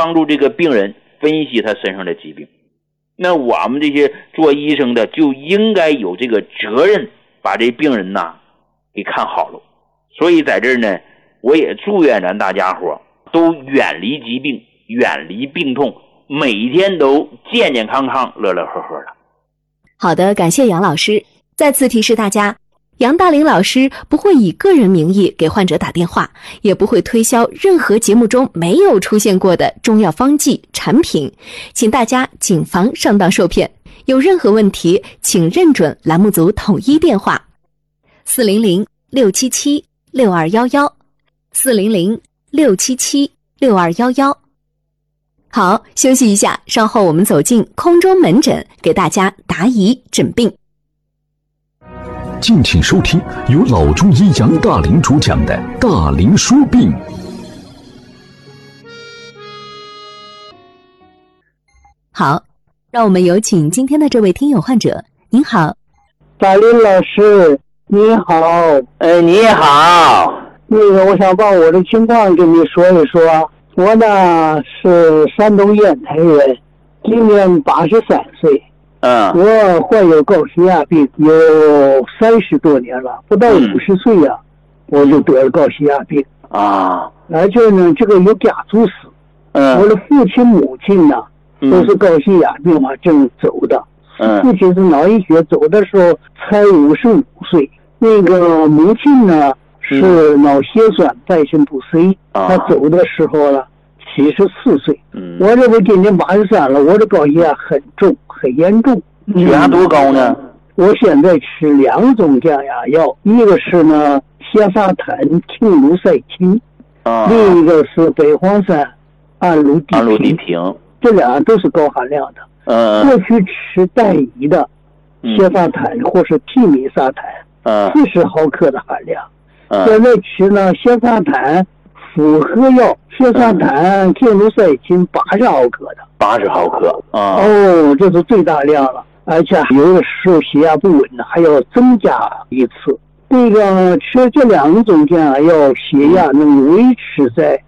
帮助这个病人分析他身上的疾病。那我们这些做医生的就应该有这个责任，把这病人给看好了。所以在这儿呢，我也祝愿咱大家伙都远离疾病，远离病痛，每天都健健康康，乐乐呵呵的。 好的，感谢杨老师。再次提示大家，杨大林老师不会以个人名义给患者打电话，也不会推销任何节目中没有出现过的中药方剂产品，请大家谨防上当受骗。有任何问题，请认准栏目组统一电话400-677-6211 400-677-6211。好，休息一下，稍后我们走进空中门诊，给大家答疑诊病。 敬请收听由老中医杨大林主讲的《大林说病》。 好，让我们有请今天的这位听友患者。您好， 大林老师，你好。 你好。 我想把我的情况跟你说一说。我呢是山东烟台人，今年83岁。我患有高血压病有30多年了，不到50岁呀，我就得了高血压病而且呢，这个有家族史。我的父亲母亲呢都是高血压病症走的。父亲是脑溢血，走的时候才55岁。那个母亲呢是脑血管代谢不遂，他走的时候了74岁。我这不今年83了，我的高血压很重，很严重。 血压多高呢？ 我现在吃2种降压药，一个是呢缬沙坦羟鲁噻嗪，另一个是北黄山氨氯地平，这俩都是高含量的。过去吃单一的缬沙坦或是替米沙坦40毫克的含量，现在吃呢缬沙坦复合药缬沙坦羟鲁噻嗪80毫克的。 80毫克这是最大量了，而且有的时候血压不稳还要增加一次。这个吃这2种降压药，血压能维持在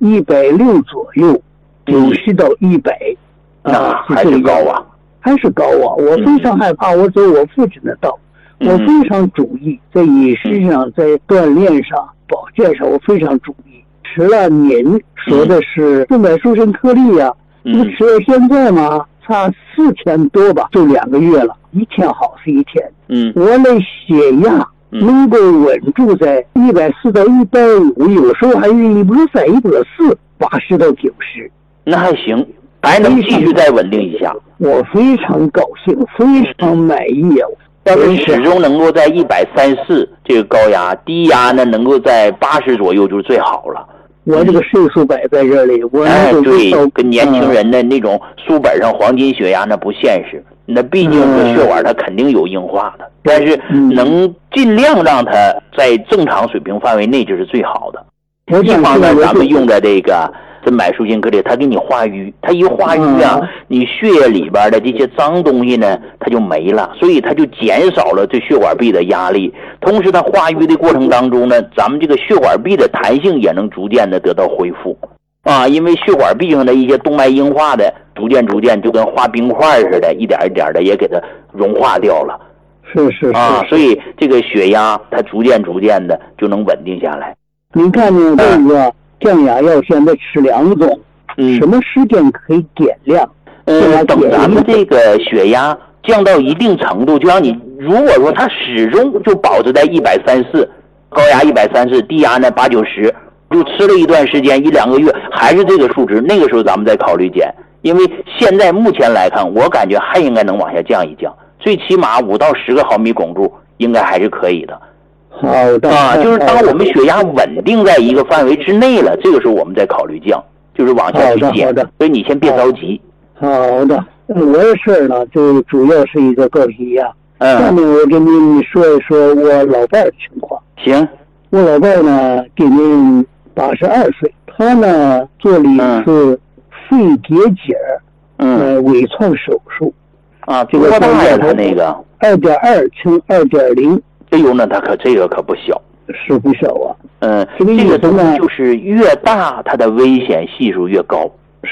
160左右，90到100。 还是高还是高我非常害怕，我走我父亲的道。我非常注意，在饮食上，在锻炼上，保健上，我非常注意。吃了您说的是4买舒神颗粒呀，吃到现在嘛，差4000多吧，就2个月了，一天好是一天。我的血压能够稳住在140到150，有时候还是130、140，80到90， 那还行，还能继续再稳定一下。 我非常高兴，非常满意。 要是始终能够在134这个高压，低压呢能够在80左右就是最好了。 我这个岁数摆在这里，我对，跟年轻人的那种书本上黄金血压那不现实，那毕竟这血管它肯定有硬化的，但是能尽量让它在正常水平范围内就是最好的。一方面咱们用的这个买舒心颗粒，它给你化瘀，它一化瘀你血液里边的这些脏东西呢它就没了，所以它就减少了对血管壁的压力。同时它化瘀的过程当中呢，咱们这个血管壁的弹性也能逐渐的得到恢复因为血管壁上的一些动脉硬化的逐渐就跟化冰块似的，一点一点的也给它融化掉了。 是所以这个血压它逐渐的就能稳定下来。 您看呢，这个降压药现在吃2种，什么时间可以减量？ 等咱们这个血压降到一定程度，就让你如果说它始终就保持在134，高压134，低压呢80、90，就吃了一段时间1-2个月还是这个数值，那个时候咱们再考虑减。因为现在目前来看，我感觉还应该能往下降一降，最起码5到10个毫米汞柱应该还是可以的。 好的就是当我们血压稳定在一个范围之内了，这个时候我们再考虑降，就是往下去减。所以你先别着急。 好的，我的事儿呢，就主要是一个高血压。下面我跟您说一说我老伴儿的情况。 行， 我老伴儿呢今年82岁，他呢做了一次肺结节微创手术这个多大呀？他那个 2.2乘2.0。 哎呦，那他这个可不小， 是不小这个东西就是越大，它的危险系数越高。